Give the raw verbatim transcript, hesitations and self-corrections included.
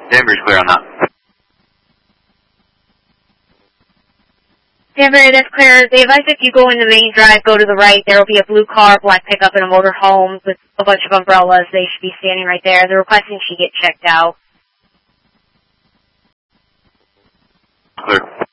Danbury's clear on that. Danbury, that's clear. They advise if you go in the main drive, go to the right. There will be a blue car, black pickup, and a motorhome with a bunch of umbrellas. They should be standing right there. They're requesting she get checked out. Clear.